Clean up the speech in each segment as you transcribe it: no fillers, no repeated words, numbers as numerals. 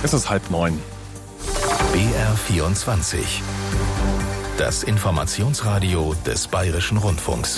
Es ist 8:30. BR24. Das Informationsradio des Bayerischen Rundfunks.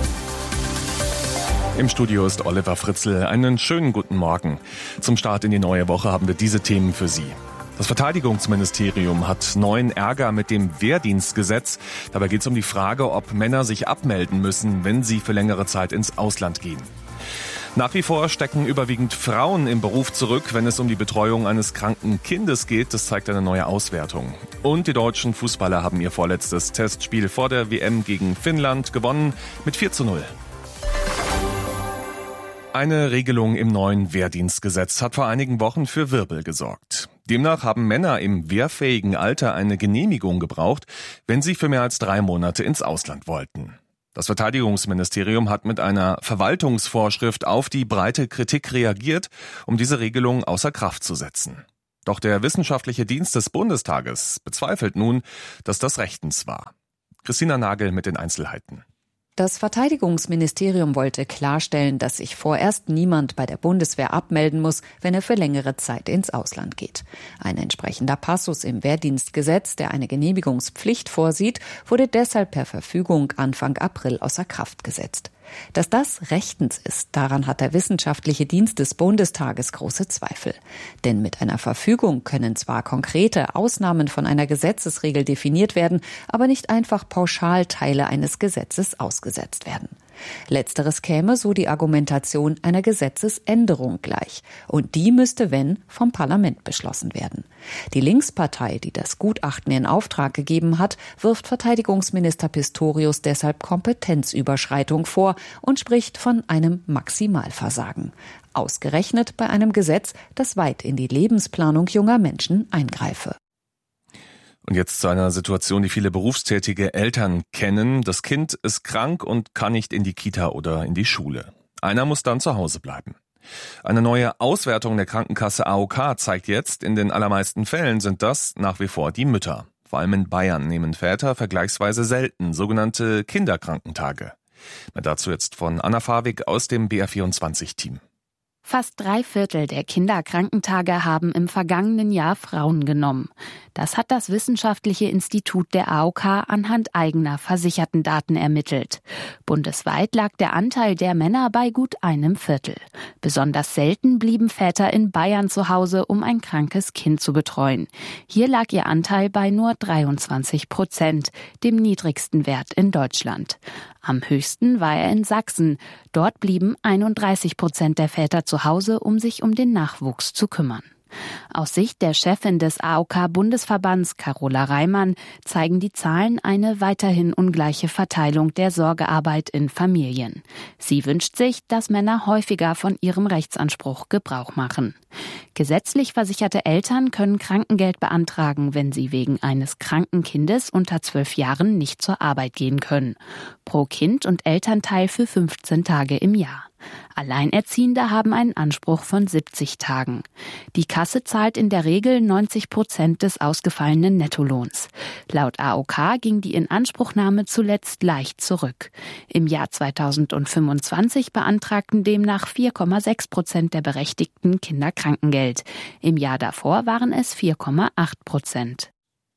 Im Studio ist Oliver Fritzl. Einen schönen guten Morgen. Zum Start in die neue Woche haben wir diese Themen für Sie. Das Verteidigungsministerium hat neuen Ärger mit dem Wehrdienstgesetz. Dabei geht es um die Frage, ob Männer sich abmelden müssen, wenn sie für längere Zeit ins Ausland gehen. Nach wie vor stecken überwiegend Frauen im Beruf zurück, wenn es um die Betreuung eines kranken Kindes geht. Das zeigt eine neue Auswertung. Und die deutschen Fußballer haben ihr vorletztes Testspiel vor der WM gegen Finnland gewonnen mit 4:0. Eine Regelung im neuen Wehrdienstgesetz hat vor einigen Wochen für Wirbel gesorgt. Demnach haben Männer im wehrfähigen Alter eine Genehmigung gebraucht, wenn sie für mehr als 3 Monate ins Ausland wollten. Das Verteidigungsministerium hat mit einer Verwaltungsvorschrift auf die breite Kritik reagiert, um diese Regelung außer Kraft zu setzen. Doch der Wissenschaftliche Dienst des Bundestages bezweifelt nun, dass das rechtens war. Christina Nagel mit den Einzelheiten. Das Verteidigungsministerium wollte klarstellen, dass sich vorerst niemand bei der Bundeswehr abmelden muss, wenn er für längere Zeit ins Ausland geht. Ein entsprechender Passus im Wehrdienstgesetz, der eine Genehmigungspflicht vorsieht, wurde deshalb per Verfügung Anfang April außer Kraft gesetzt. Dass das rechtens ist, daran hat der Wissenschaftliche Dienst des Bundestages große Zweifel. Denn mit einer Verfügung können zwar konkrete Ausnahmen von einer Gesetzesregel definiert werden, aber nicht einfach pauschal Teile eines Gesetzes ausgesetzt werden. Letzteres käme, so die Argumentation, einer Gesetzesänderung gleich. Und die müsste, wenn, vom Parlament beschlossen werden. Die Linkspartei, die das Gutachten in Auftrag gegeben hat, wirft Verteidigungsminister Pistorius deshalb Kompetenzüberschreitung vor und spricht von einem Maximalversagen. Ausgerechnet bei einem Gesetz, das weit in die Lebensplanung junger Menschen eingreife. Und jetzt zu einer Situation, die viele berufstätige Eltern kennen. Das Kind ist krank und kann nicht in die Kita oder in die Schule. Einer muss dann zu Hause bleiben. Eine neue Auswertung der Krankenkasse AOK zeigt jetzt, in den allermeisten Fällen sind das nach wie vor die Mütter. Vor allem in Bayern nehmen Väter vergleichsweise selten sogenannte Kinderkrankentage. Mehr dazu jetzt von Anna Fawig aus dem BR24-Team. Fast 3/4 der Kinderkrankentage haben im vergangenen Jahr Frauen genommen. Das hat das Wissenschaftliche Institut der AOK anhand eigener Versichertendaten ermittelt. Bundesweit lag der Anteil der Männer bei gut 1/4. Besonders selten blieben Väter in Bayern zu Hause, um ein krankes Kind zu betreuen. Hier lag ihr Anteil bei nur 23%, dem niedrigsten Wert in Deutschland. Am höchsten war er in Sachsen. Dort blieben 31% der Väter zu Hause, um sich um den Nachwuchs zu kümmern. Aus Sicht der Chefin des AOK-Bundesverbands, Carola Reimann, zeigen die Zahlen eine weiterhin ungleiche Verteilung der Sorgearbeit in Familien. Sie wünscht sich, dass Männer häufiger von ihrem Rechtsanspruch Gebrauch machen. Gesetzlich versicherte Eltern können Krankengeld beantragen, wenn sie wegen eines kranken Kindes unter 12 Jahren nicht zur Arbeit gehen können. Pro Kind und Elternteil für 15 Tage im Jahr. Alleinerziehende haben einen Anspruch von 70 Tagen. Die Kasse zahlt in der Regel 90% des ausgefallenen Nettolohns. Laut AOK ging die Inanspruchnahme zuletzt leicht zurück. Im Jahr 2025 beantragten demnach 4,6% der Berechtigten Kinderkrankengeld. Im Jahr davor waren es 4,8%.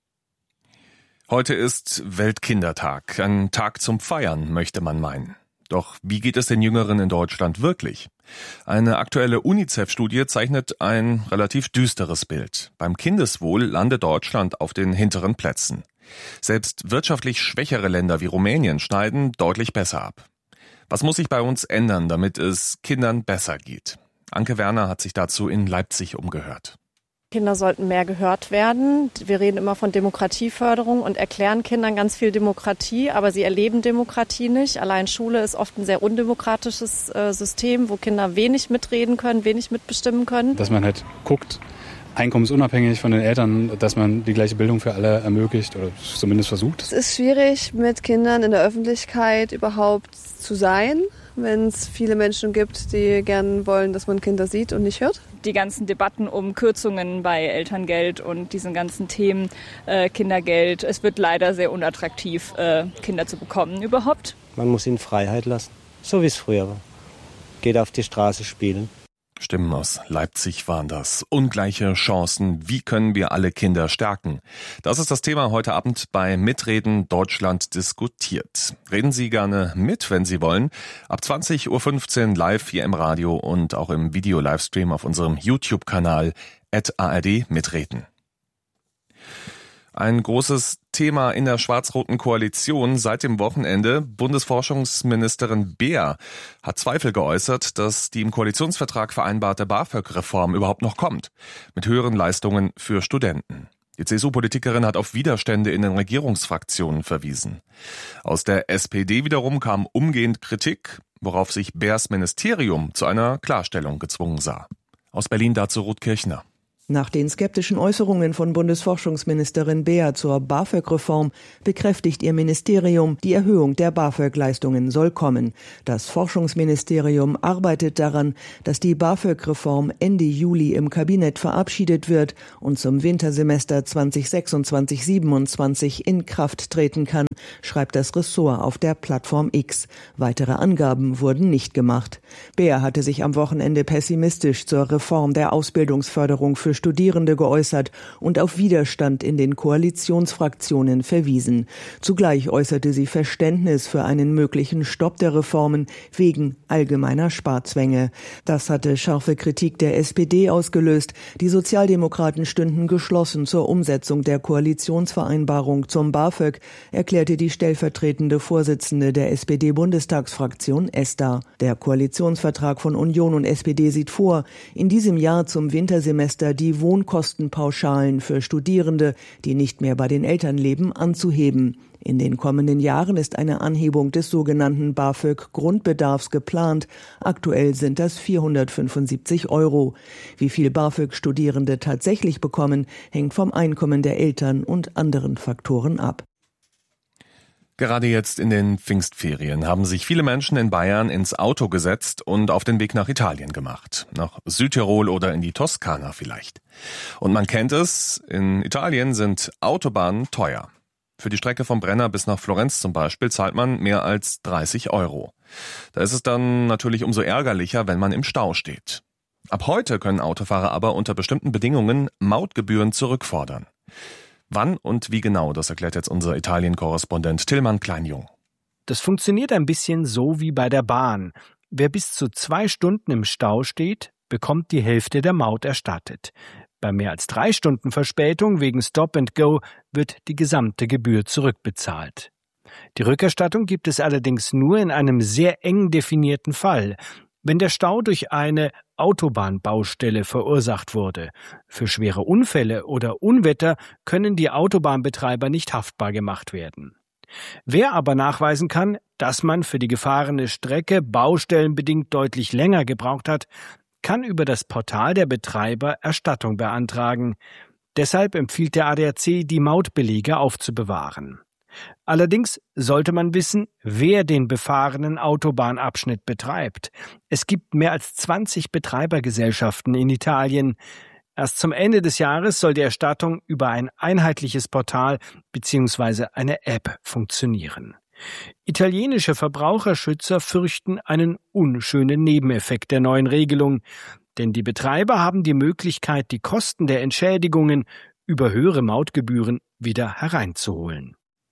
Heute ist Weltkindertag, ein Tag zum Feiern, möchte man meinen. Doch wie geht es den Jüngeren in Deutschland wirklich? Eine aktuelle UNICEF-Studie zeichnet ein relativ düsteres Bild. Beim Kindeswohl landet Deutschland auf den hinteren Plätzen. Selbst wirtschaftlich schwächere Länder wie Rumänien schneiden deutlich besser ab. Was muss sich bei uns ändern, damit es Kindern besser geht? Anke Werner hat sich dazu in Leipzig umgehört. Kinder sollten mehr gehört werden. Wir reden immer von Demokratieförderung und erklären Kindern ganz viel Demokratie, aber sie erleben Demokratie nicht. Allein Schule ist oft ein sehr undemokratisches System, wo Kinder wenig mitreden können, wenig mitbestimmen können. Dass man halt guckt, einkommensunabhängig von den Eltern, dass man die gleiche Bildung für alle ermöglicht oder zumindest versucht. Es ist schwierig, mit Kindern in der Öffentlichkeit überhaupt zu sein, wenn es viele Menschen gibt, die gern wollen, dass man Kinder sieht und nicht hört. Die ganzen Debatten um Kürzungen bei Elterngeld und diesen ganzen Themen Kindergeld, es wird leider sehr unattraktiv, Kinder zu bekommen überhaupt. Man muss ihnen Freiheit lassen, so wie es früher war. Geht auf die Straße spielen. Stimmen aus Leipzig waren das. Ungleiche Chancen. Wie können wir alle Kinder stärken? Das ist das Thema heute Abend bei Mitreden Deutschland diskutiert. Reden Sie gerne mit, wenn Sie wollen. Ab 20.15 Uhr live hier im Radio und auch im Video-Livestream auf unserem YouTube-Kanal @ARD Mitreden. Ein großes Thema in der schwarz-roten Koalition seit dem Wochenende. Bundesforschungsministerin Beer hat Zweifel geäußert, dass die im Koalitionsvertrag vereinbarte BAföG-Reform überhaupt noch kommt, mit höheren Leistungen für Studenten. Die CSU-Politikerin hat auf Widerstände in den Regierungsfraktionen verwiesen. Aus der SPD wiederum kam umgehend Kritik, worauf sich Beers Ministerium zu einer Klarstellung gezwungen sah. Aus Berlin dazu Ruth Kirchner. Nach den skeptischen Äußerungen von Bundesforschungsministerin Beer zur BAföG-Reform bekräftigt ihr Ministerium, die Erhöhung der BAföG-Leistungen soll kommen. Das Forschungsministerium arbeitet daran, dass die BAföG-Reform Ende Juli im Kabinett verabschiedet wird und zum Wintersemester 2026/27 in Kraft treten kann, schreibt das Ressort auf der Plattform X. Weitere Angaben wurden nicht gemacht. Beer hatte sich am Wochenende pessimistisch zur Reform der Ausbildungsförderung für Studierende geäußert und auf Widerstand in den Koalitionsfraktionen verwiesen. Zugleich äußerte sie Verständnis für einen möglichen Stopp der Reformen wegen allgemeiner Sparzwänge. Das hatte scharfe Kritik der SPD ausgelöst. Die Sozialdemokraten stünden geschlossen zur Umsetzung der Koalitionsvereinbarung zum BAföG, erklärte die stellvertretende Vorsitzende der SPD-Bundestagsfraktion Esther. Der Koalitionsvertrag von Union und SPD sieht vor, in diesem Jahr zum Wintersemester die Wohnkostenpauschalen für Studierende, die nicht mehr bei den Eltern leben, anzuheben. In den kommenden Jahren ist eine Anhebung des sogenannten BAföG-Grundbedarfs geplant. Aktuell sind das 475 €. Wie viel BAföG Studierende tatsächlich bekommen, hängt vom Einkommen der Eltern und anderen Faktoren ab. Gerade jetzt in den Pfingstferien haben sich viele Menschen in Bayern ins Auto gesetzt und auf den Weg nach Italien gemacht. Nach Südtirol oder in die Toskana vielleicht. Und man kennt es, in Italien sind Autobahnen teuer. Für die Strecke vom Brenner bis nach Florenz zum Beispiel zahlt man mehr als 30 €. Da ist es dann natürlich umso ärgerlicher, wenn man im Stau steht. Ab heute können Autofahrer aber unter bestimmten Bedingungen Mautgebühren zurückfordern. Wann und wie genau, das erklärt jetzt unser Italien-Korrespondent Tillmann Kleinjung. Das funktioniert ein bisschen so wie bei der Bahn. Wer bis zu 2 Stunden im Stau steht, bekommt die Hälfte der Maut erstattet. Bei mehr als 3 Stunden Verspätung wegen Stop and Go wird die gesamte Gebühr zurückbezahlt. Die Rückerstattung gibt es allerdings nur in einem sehr eng definierten Fall, wenn der Stau durch eine Autobahnbaustelle verursacht wurde. Für schwere Unfälle oder Unwetter können die Autobahnbetreiber nicht haftbar gemacht werden. Wer aber nachweisen kann, dass man für die gefahrene Strecke baustellenbedingt deutlich länger gebraucht hat, kann über das Portal der Betreiber Erstattung beantragen. Deshalb empfiehlt der ADAC, die Mautbelege aufzubewahren. Allerdings sollte man wissen, wer den befahrenen Autobahnabschnitt betreibt. Es gibt mehr als 20 Betreibergesellschaften in Italien. Erst zum Ende des Jahres soll die Erstattung über ein einheitliches Portal bzw. eine App funktionieren. Italienische Verbraucherschützer fürchten einen unschönen Nebeneffekt der neuen Regelung, denn die Betreiber haben die Möglichkeit, die Kosten der Entschädigungen über höhere Mautgebühren wieder hereinzuholen.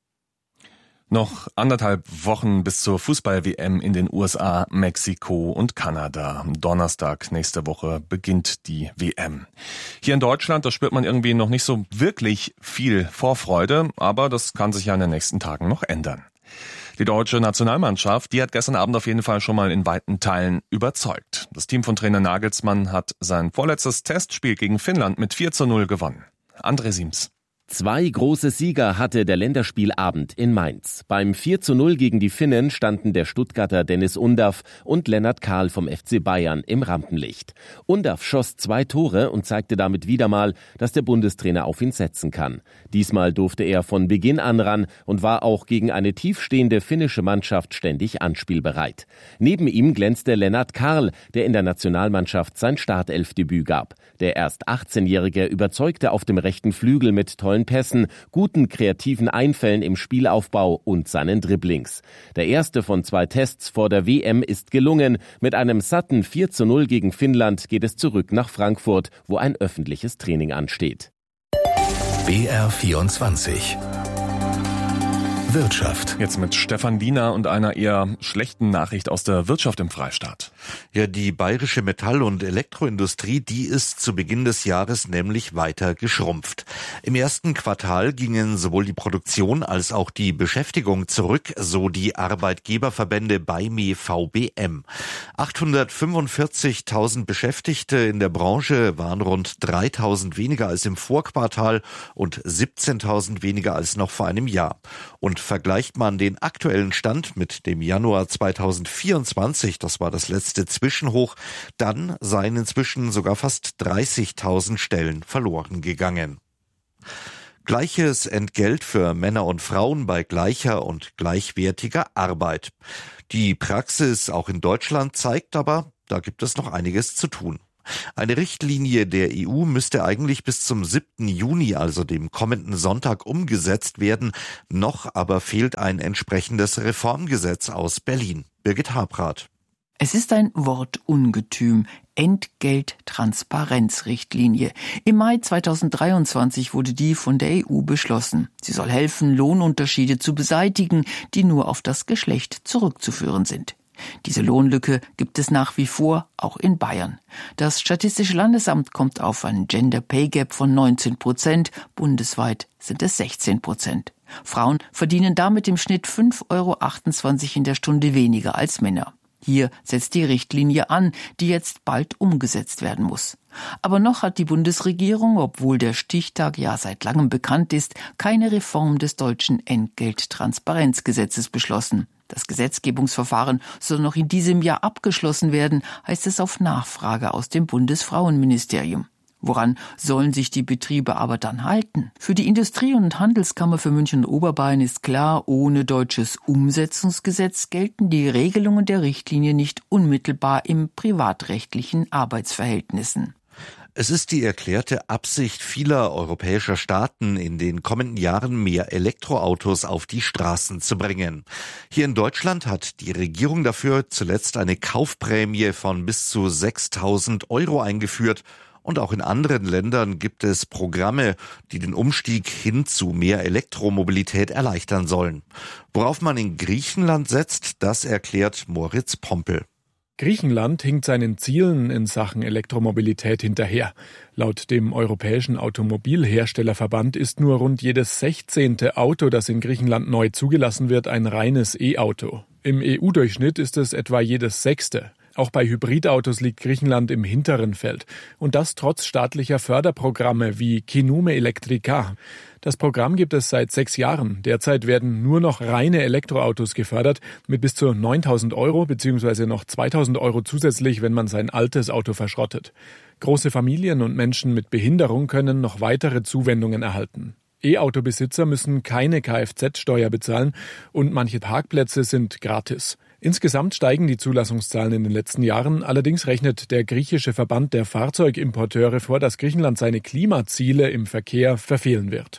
Noch 1,5 Wochen bis zur Fußball-WM in den USA, Mexiko und Kanada. Am Donnerstag nächste Woche beginnt die WM. Hier in Deutschland, da spürt man irgendwie noch nicht so wirklich viel Vorfreude, aber das kann sich ja in den nächsten Tagen noch ändern. Die deutsche Nationalmannschaft, die hat gestern Abend auf jeden Fall schon mal in weiten Teilen überzeugt. Das Team von Trainer Nagelsmann hat sein vorletztes Testspiel gegen Finnland mit 4:0 gewonnen. André Siems. 2 große Sieger hatte der Länderspielabend in Mainz. Beim 4:0 gegen die Finnen standen der Stuttgarter Dennis Undaff und Lennart Kahl vom FC Bayern im Rampenlicht. Undaff schoss 2 Tore und zeigte damit wieder mal, dass der Bundestrainer auf ihn setzen kann. Diesmal durfte er von Beginn an ran und war auch gegen eine tiefstehende finnische Mannschaft ständig anspielbereit. Neben ihm glänzte Lennart Kahl, der in der Nationalmannschaft sein Startelfdebüt gab. Der erst 18-Jährige überzeugte auf dem rechten Flügel mit tollen tollen Pässen, guten kreativen Einfällen im Spielaufbau und seinen Dribblings. Der erste von 2 Tests vor der WM ist gelungen. Mit einem satten 4:0 gegen Finnland geht es zurück nach Frankfurt, wo ein öffentliches Training ansteht. BR24 Wirtschaft. Jetzt mit Stefan Wiener und einer eher schlechten Nachricht aus der Wirtschaft im Freistaat. Ja, die bayerische Metall- und Elektroindustrie, die ist zu Beginn des Jahres nämlich weiter geschrumpft. Im ersten Quartal gingen sowohl die Produktion als auch die Beschäftigung zurück, so die Arbeitgeberverbände BAIME VBM. 845.000 Beschäftigte in der Branche waren rund 3.000 weniger als im Vorquartal und 17.000 weniger als noch vor einem Jahr. Und vergleicht man den aktuellen Stand mit dem Januar 2024, das war das letzte Zwischenhoch, dann seien inzwischen sogar fast 30.000 Stellen verloren gegangen. Gleiches Entgelt für Männer und Frauen bei gleicher und gleichwertiger Arbeit. Die Praxis auch in Deutschland zeigt aber, da gibt es noch einiges zu tun. Eine Richtlinie der EU müsste eigentlich bis zum 7. Juni, also dem kommenden Sonntag, umgesetzt werden. Noch aber fehlt ein entsprechendes Reformgesetz aus Berlin. Birgit Habrath. Es ist ein Wortungetüm. Entgelttransparenzrichtlinie. Im Mai 2023 wurde die von der EU beschlossen. Sie soll helfen, Lohnunterschiede zu beseitigen, die nur auf das Geschlecht zurückzuführen sind. Diese Lohnlücke gibt es nach wie vor, auch in Bayern. Das Statistische Landesamt kommt auf einen Gender Pay Gap von 19%, bundesweit sind es 16%. Frauen verdienen damit im Schnitt 5,28 € in der Stunde weniger als Männer. Hier setzt die Richtlinie an, die jetzt bald umgesetzt werden muss. Aber noch hat die Bundesregierung, obwohl der Stichtag ja seit langem bekannt ist, keine Reform des deutschen Entgelttransparenzgesetzes beschlossen. Das Gesetzgebungsverfahren soll noch in diesem Jahr abgeschlossen werden, heißt es auf Nachfrage aus dem Bundesfrauenministerium. Woran sollen sich die Betriebe aber dann halten? Für die Industrie- und Handelskammer für München und Oberbayern ist klar, ohne deutsches Umsetzungsgesetz gelten die Regelungen der Richtlinie nicht unmittelbar in privatrechtlichen Arbeitsverhältnissen. Es ist die erklärte Absicht vieler europäischer Staaten, in den kommenden Jahren mehr Elektroautos auf die Straßen zu bringen. Hier in Deutschland hat die Regierung dafür zuletzt eine Kaufprämie von bis zu 6.000 € eingeführt. Und auch in anderen Ländern gibt es Programme, die den Umstieg hin zu mehr Elektromobilität erleichtern sollen. Worauf man in Griechenland setzt, das erklärt Moritz Pompel. Griechenland hinkt seinen Zielen in Sachen Elektromobilität hinterher. Laut dem Europäischen Automobilherstellerverband ist nur rund jedes 16. Auto, das in Griechenland neu zugelassen wird, ein reines E-Auto. Im EU-Durchschnitt ist es etwa jedes 6. Auch bei Hybridautos liegt Griechenland im hinteren Feld. Und das trotz staatlicher Förderprogramme wie Kinume Elektrika. Das Programm gibt es seit 6 Jahren. Derzeit werden nur noch reine Elektroautos gefördert mit bis zu 9.000 € bzw. noch 2.000 € zusätzlich, wenn man sein altes Auto verschrottet. Große Familien und Menschen mit Behinderung können noch weitere Zuwendungen erhalten. E-Auto-Besitzer müssen keine Kfz-Steuer bezahlen und manche Parkplätze sind gratis. Insgesamt steigen die Zulassungszahlen in den letzten Jahren. Allerdings rechnet der griechische Verband der Fahrzeugimporteure vor, dass Griechenland seine Klimaziele im Verkehr verfehlen wird.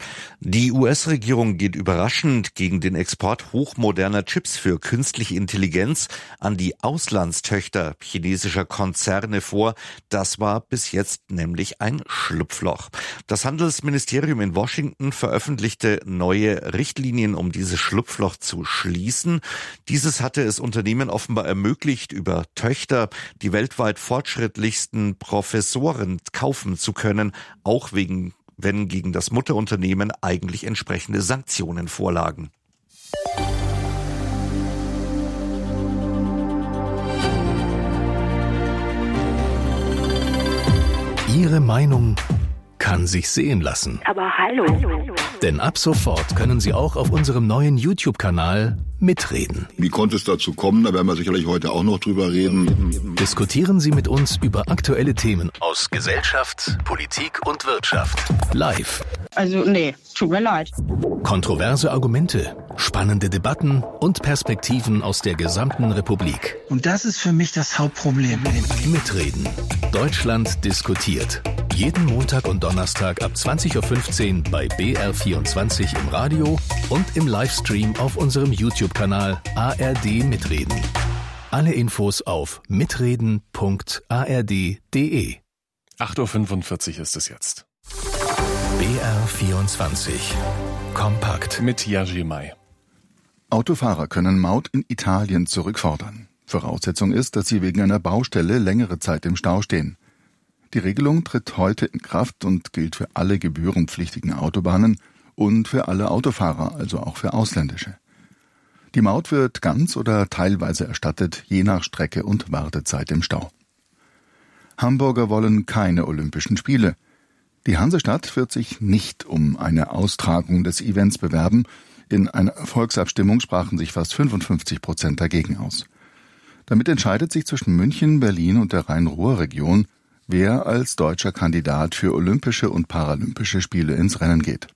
Die US-Regierung geht überraschend gegen den Export hochmoderner Chips für künstliche Intelligenz an die Auslandstöchter chinesischer Konzerne vor. Das war bis jetzt nämlich ein Schlupfloch. Das Handelsministerium in Washington veröffentlichte neue Richtlinien, um dieses Schlupfloch zu schließen. Dieses hatte es Unternehmen offenbar ermöglicht, über Töchter die weltweit fortschrittlichsten Professoren kaufen zu können, auch wenn gegen das Mutterunternehmen eigentlich entsprechende Sanktionen vorlagen. Ihre Meinung kann sich sehen lassen. Aber hallo. Denn ab sofort können Sie auch auf unserem neuen YouTube-Kanal mitreden. Wie konnte es dazu kommen? Da werden wir sicherlich heute auch noch drüber reden. Diskutieren Sie mit uns über aktuelle Themen aus Gesellschaft, Politik und Wirtschaft. Live. Also nee, tut mir leid. Kontroverse Argumente, spannende Debatten und Perspektiven aus der gesamten Republik. Und das ist für mich das Hauptproblem. Mitreden. Deutschland diskutiert. Jeden Montag und Donnerstag ab 20.15 Uhr bei BR24 im Radio und im Livestream auf unserem YouTube-Kanal ARD Mitreden. Alle Infos auf mitreden.ard.de. 8.45 Uhr ist es jetzt. BR24 Kompakt mit Jerzy May. Autofahrer können Maut in Italien zurückfordern. Voraussetzung ist, dass sie wegen einer Baustelle längere Zeit im Stau stehen. Die Regelung tritt heute in Kraft und gilt für alle gebührenpflichtigen Autobahnen und für alle Autofahrer, also auch für ausländische. Die Maut wird ganz oder teilweise erstattet, je nach Strecke und Wartezeit im Stau. Hamburger wollen keine Olympischen Spiele. Die Hansestadt wird sich nicht um eine Austragung des Events bewerben. In einer Volksabstimmung sprachen sich fast 55% dagegen aus. Damit entscheidet sich zwischen München, Berlin und der Rhein-Ruhr-Region, wer als deutscher Kandidat für Olympische und Paralympische Spiele ins Rennen geht.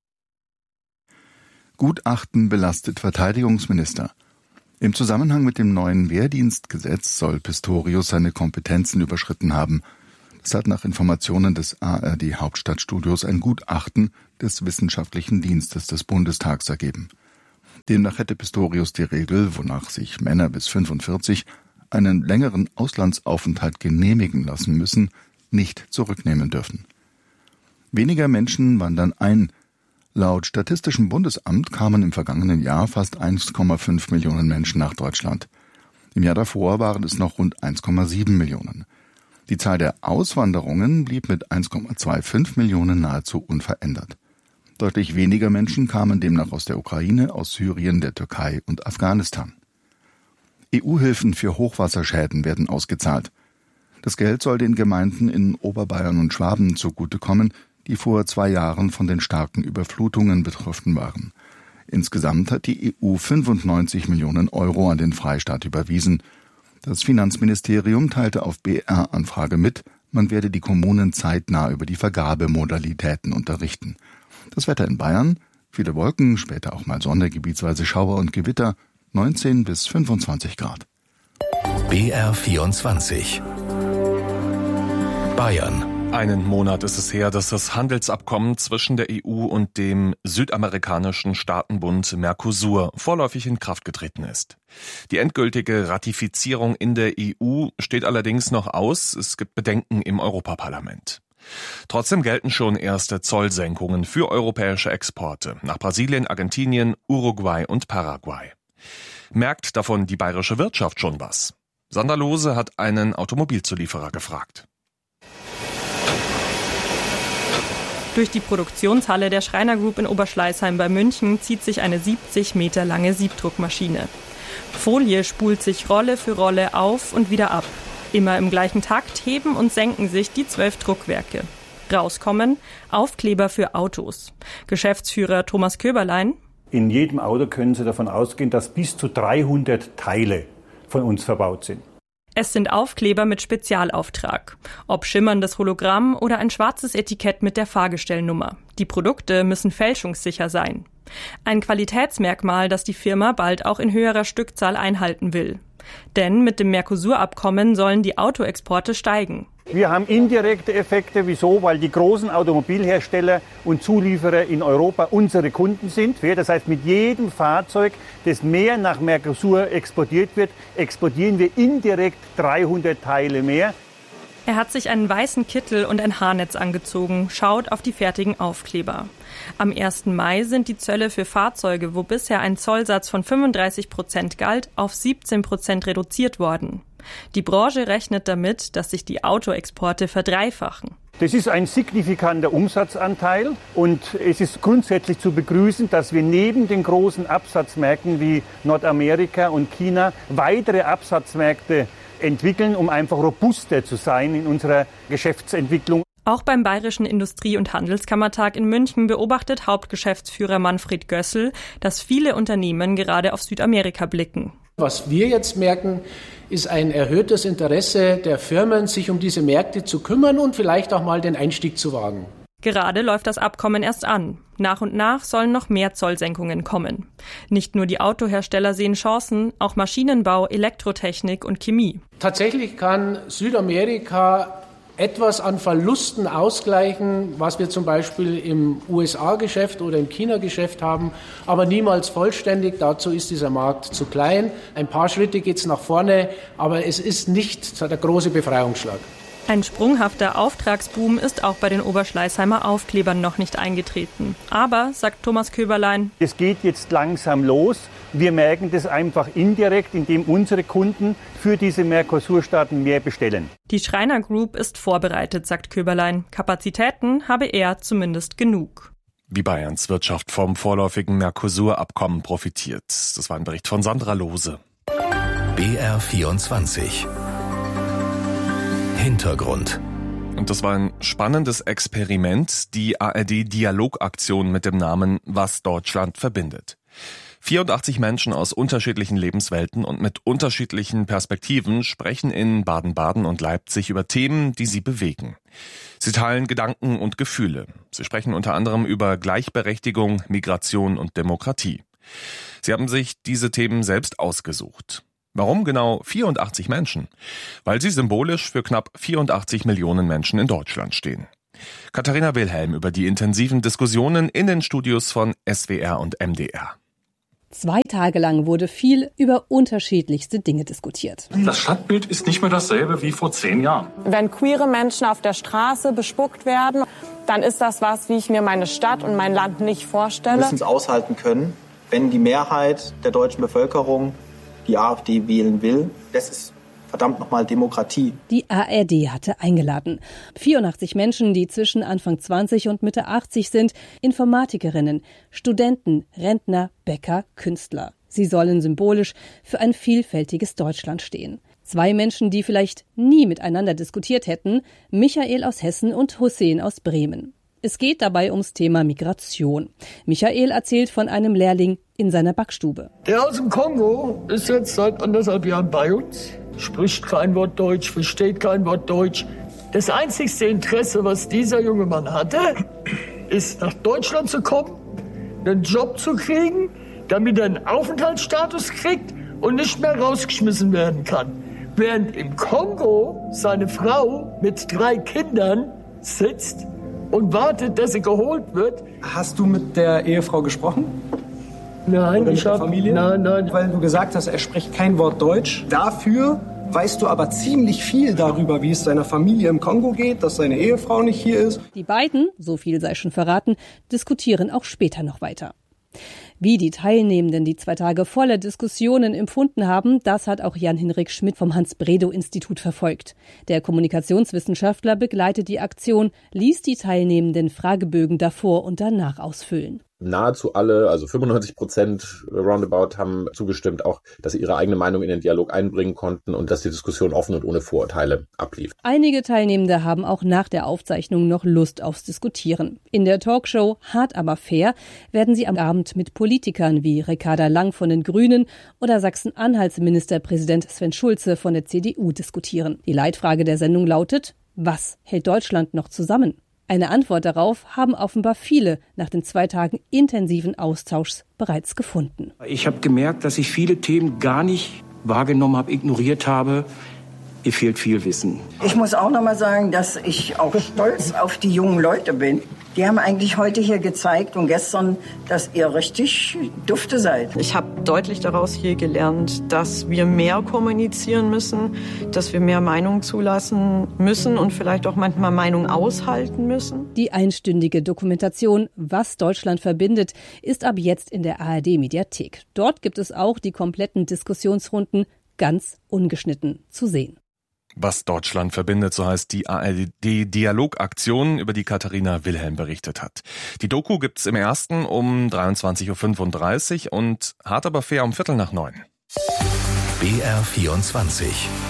Gutachten belastet Verteidigungsminister. Im Zusammenhang mit dem neuen Wehrdienstgesetz soll Pistorius seine Kompetenzen überschritten haben. Das hat nach Informationen des ARD-Hauptstadtstudios ein Gutachten des Wissenschaftlichen Dienstes des Bundestags ergeben. Demnach hätte Pistorius die Regel, wonach sich Männer bis 45 einen längeren Auslandsaufenthalt genehmigen lassen müssen, nicht zurücknehmen dürfen. Weniger Menschen wandern ein. Laut Statistischem Bundesamt kamen im vergangenen Jahr fast 1,5 Millionen Menschen nach Deutschland. Im Jahr davor waren es noch rund 1,7 Millionen. Die Zahl der Auswanderungen blieb mit 1,25 Millionen nahezu unverändert. Deutlich weniger Menschen kamen demnach aus der Ukraine, aus Syrien, der Türkei und Afghanistan. EU-Hilfen für Hochwasserschäden werden ausgezahlt. Das Geld soll den Gemeinden in Oberbayern und Schwaben zugutekommen, die vor 2 Jahren von den starken Überflutungen betroffen waren. Insgesamt hat die EU 95 Millionen Euro an den Freistaat überwiesen. Das Finanzministerium teilte auf BR-Anfrage mit, man werde die Kommunen zeitnah über die Vergabemodalitäten unterrichten. Das Wetter in Bayern, viele Wolken, später auch mal Sonne, gebietsweise Schauer und Gewitter, 19 bis 25 Grad. BR24 Bayern. Einen Monat ist es her, dass das Handelsabkommen zwischen der EU und dem südamerikanischen Staatenbund Mercosur vorläufig in Kraft getreten ist. Die endgültige Ratifizierung in der EU steht allerdings noch aus. Es gibt Bedenken im Europaparlament. Trotzdem gelten schon erste Zollsenkungen für europäische Exporte nach Brasilien, Argentinien, Uruguay und Paraguay. Merkt davon die bayerische Wirtschaft schon was? Sandra Lohse hat einen Automobilzulieferer gefragt. Durch die Produktionshalle der Schreiner Group in Oberschleißheim bei München zieht sich eine 70 Meter lange Siebdruckmaschine. Folie spult sich Rolle für Rolle auf und wieder ab. Immer im gleichen Takt heben und senken sich die 12 Druckwerke. Rauskommen Aufkleber für Autos. Geschäftsführer Thomas Köberlein: In jedem Auto können Sie davon ausgehen, dass bis zu 300 Teile von uns verbaut sind. Es sind Aufkleber mit Spezialauftrag. Ob schimmerndes Hologramm oder ein schwarzes Etikett mit der Fahrgestellnummer. Die Produkte müssen fälschungssicher sein. Ein Qualitätsmerkmal, das die Firma bald auch in höherer Stückzahl einhalten will. Denn mit dem Mercosur-Abkommen sollen die Autoexporte steigen. Wir haben indirekte Effekte. Wieso? Weil die großen Automobilhersteller und Zulieferer in Europa unsere Kunden sind. Das heißt, mit jedem Fahrzeug, das mehr nach Mercosur exportiert wird, exportieren wir indirekt 300 Teile mehr. Er hat sich einen weißen Kittel und ein Haarnetz angezogen, schaut auf die fertigen Aufkleber. Am 1. Mai sind die Zölle für Fahrzeuge, wo bisher ein Zollsatz von 35% galt, auf 17% reduziert worden. Die Branche rechnet damit, dass sich die Autoexporte verdreifachen. Das ist ein signifikanter Umsatzanteil und es ist grundsätzlich zu begrüßen, dass wir neben den großen Absatzmärkten wie Nordamerika und China weitere Absatzmärkte entwickeln, um einfach robuster zu sein in unserer Geschäftsentwicklung. Auch beim Bayerischen Industrie- und Handelskammertag in München beobachtet Hauptgeschäftsführer Manfred Gössel, dass viele Unternehmen gerade auf Südamerika blicken. Was wir jetzt merken, ist ein erhöhtes Interesse der Firmen, sich um diese Märkte zu kümmern und vielleicht auch mal den Einstieg zu wagen. Gerade läuft das Abkommen erst an. Nach und nach sollen noch mehr Zollsenkungen kommen. Nicht nur die Autohersteller sehen Chancen, auch Maschinenbau, Elektrotechnik und Chemie. Tatsächlich kann Südamerika etwas an Verlusten ausgleichen, was wir zum Beispiel im USA-Geschäft oder im China-Geschäft haben, aber niemals vollständig. Dazu ist dieser Markt zu klein. Ein paar Schritte geht es nach vorne, aber es ist nicht der große Befreiungsschlag. Ein sprunghafter Auftragsboom ist auch bei den Oberschleißheimer Aufklebern noch nicht eingetreten. Aber, sagt Thomas Köberlein, es geht jetzt langsam los. Wir merken das einfach indirekt, indem unsere Kunden für diese Mercosur-Staaten mehr bestellen. Die Schreiner Group ist vorbereitet, sagt Köberlein. Kapazitäten habe er zumindest genug. Wie Bayerns Wirtschaft vom vorläufigen Mercosur-Abkommen profitiert. Das war ein Bericht von Sandra Lohse. BR24 Hintergrund. Und das war ein spannendes Experiment, die ARD-Dialogaktion mit dem Namen Was Deutschland verbindet. 84 Menschen aus unterschiedlichen Lebenswelten und mit unterschiedlichen Perspektiven sprechen in Baden-Baden und Leipzig über Themen, die sie bewegen. Sie teilen Gedanken und Gefühle. Sie sprechen unter anderem über Gleichberechtigung, Migration und Demokratie. Sie haben sich diese Themen selbst ausgesucht. Warum genau 84 Menschen? Weil sie symbolisch für knapp 84 Millionen Menschen in Deutschland stehen. Katharina Wilhelm über die intensiven Diskussionen in den Studios von SWR und MDR. 2 Tage lang wurde viel über unterschiedlichste Dinge diskutiert. Das Stadtbild ist nicht mehr dasselbe wie vor 10 Jahren. Wenn queere Menschen auf der Straße bespuckt werden, dann ist das was, wie ich mir meine Stadt und mein Land nicht vorstelle. Wir müssen es aushalten können, wenn die Mehrheit der deutschen Bevölkerung die AfD wählen will. Das ist verdammt nochmal Demokratie. Die ARD hatte eingeladen. 84 Menschen, die zwischen Anfang 20 und Mitte 80 sind, Informatikerinnen, Studenten, Rentner, Bäcker, Künstler. Sie sollen symbolisch für ein vielfältiges Deutschland stehen. 2 Menschen, die vielleicht nie miteinander diskutiert hätten, Michael aus Hessen und Hussein aus Bremen. Es geht dabei ums Thema Migration. Michael erzählt von einem Lehrling in seiner Backstube. Der aus dem Kongo ist jetzt seit 1,5 Jahren bei uns, spricht kein Wort Deutsch, versteht kein Wort Deutsch. Das einzigste Interesse, was dieser junge Mann hatte, ist nach Deutschland zu kommen, einen Job zu kriegen, damit er einen Aufenthaltsstatus kriegt und nicht mehr rausgeschmissen werden kann. Während im Kongo seine Frau mit 3 Kindern sitzt und wartet, dass sie geholt wird. Hast du mit der Ehefrau gesprochen? Nein, ich habe Familie. Nein. Weil du gesagt hast, er spricht kein Wort Deutsch. Dafür weißt du aber ziemlich viel darüber, wie es seiner Familie im Kongo geht, dass seine Ehefrau nicht hier ist. Die beiden, so viel sei schon verraten, diskutieren auch später noch weiter. Wie die Teilnehmenden die 2 Tage voller Diskussionen empfunden haben, das hat auch Jan-Hinrik Schmidt vom Hans-Bredow-Institut verfolgt. Der Kommunikationswissenschaftler begleitet die Aktion, ließ die Teilnehmenden Fragebögen davor und danach ausfüllen. Nahezu alle, also 95% roundabout, haben zugestimmt, auch, dass sie ihre eigene Meinung in den Dialog einbringen konnten und dass die Diskussion offen und ohne Vorurteile ablief. Einige Teilnehmende haben auch nach der Aufzeichnung noch Lust aufs Diskutieren. In der Talkshow Hart aber fair werden sie am Abend mit Politikern wie Ricarda Lang von den Grünen oder Sachsen-Anhalts-Ministerpräsident Sven Schulze von der CDU diskutieren. Die Leitfrage der Sendung lautet: Was hält Deutschland noch zusammen? Eine Antwort darauf haben offenbar viele nach den 2 Tagen intensiven Austauschs bereits gefunden. Ich habe gemerkt, dass ich viele Themen gar nicht wahrgenommen habe, ignoriert habe. Mir fehlt viel Wissen. Ich muss auch noch mal sagen, dass ich auch stolz auf die jungen Leute bin. Die haben eigentlich heute hier gezeigt und gestern, dass ihr richtig dufte seid. Ich habe deutlich daraus hier gelernt, dass wir mehr kommunizieren müssen, dass wir mehr Meinung zulassen müssen und vielleicht auch manchmal Meinung aushalten müssen. Die einstündige Dokumentation Was Deutschland verbindet ist ab jetzt in der ARD-Mediathek. Dort gibt es auch die kompletten Diskussionsrunden ganz ungeschnitten zu sehen. Was Deutschland verbindet, so heißt die ARD-Dialogaktion, über die Katharina Wilhelm berichtet hat. Die Doku gibt's im ersten um 23.35 Uhr und Hart aber fair um 8:45. BR24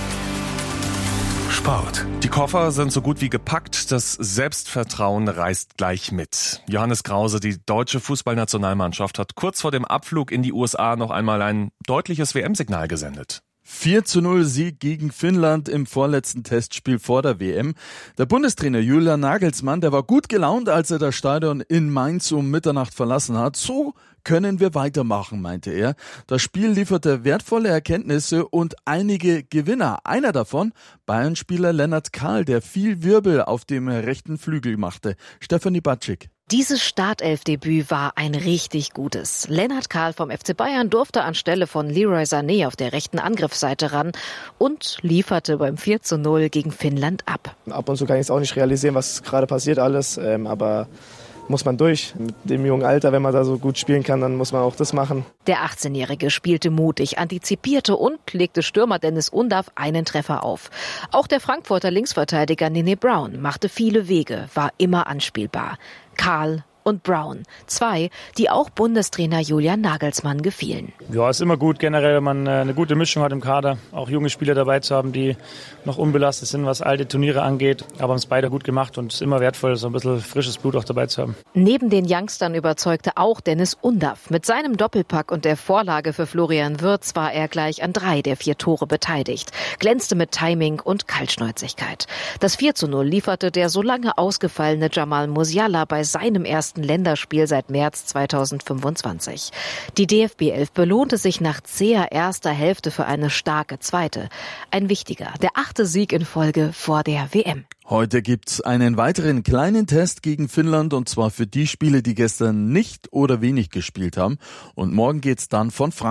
Sport. Die Koffer sind so gut wie gepackt, das Selbstvertrauen reist gleich mit. Johannes Krause, die deutsche Fußballnationalmannschaft, hat kurz vor dem Abflug in die USA noch einmal ein deutliches WM-Signal gesendet. 4:0 Sieg gegen Finnland im vorletzten Testspiel vor der WM. Der Bundestrainer Julian Nagelsmann, der war gut gelaunt, als er das Stadion in Mainz um Mitternacht verlassen hat. So können wir weitermachen, meinte er. Das Spiel lieferte wertvolle Erkenntnisse und einige Gewinner. Einer davon, Bayern-Spieler Lennart Kahl, der viel Wirbel auf dem rechten Flügel machte. Stefanie Batschik. Dieses Startelfdebüt war ein richtig gutes. Lennart Kahl vom FC Bayern durfte anstelle von Leroy Sané auf der rechten Angriffsseite ran und lieferte beim 4:0 gegen Finnland ab. Ab und zu kann ich es auch nicht realisieren, was gerade passiert alles, aber muss man durch. Mit dem jungen Alter, wenn man da so gut spielen kann, dann muss man auch das machen. Der 18-Jährige spielte mutig, antizipierte und legte Stürmer Dennis Undav einen Treffer auf. Auch der Frankfurter Linksverteidiger Nene Brown machte viele Wege, war immer anspielbar. Kahl und Brown, zwei, die auch Bundestrainer Julian Nagelsmann gefielen. Ja, ist immer gut generell, wenn man eine gute Mischung hat im Kader, auch junge Spieler dabei zu haben, die noch unbelastet sind, was alte Turniere angeht. Aber haben es beide gut gemacht und es ist immer wertvoll, so ein bisschen frisches Blut auch dabei zu haben. Neben den Youngstern überzeugte auch Dennis Undav. Mit seinem Doppelpack und der Vorlage für Florian Wirtz war er gleich an 3 der 4 Tore beteiligt, glänzte mit Timing und Kaltschnäuzigkeit. Das 4:0 lieferte der so lange ausgefallene Jamal Musiala bei seinem ersten Länderspiel seit März 2025. Die DFB 11 belohnte sich nach zäher erster Hälfte für eine starke zweite. Ein wichtiger, der 8. Sieg in Folge vor der WM. Heute gibt's einen weiteren kleinen Test gegen Finnland, und zwar für die Spieler, die gestern nicht oder wenig gespielt haben. Und morgen geht's dann von Frankreich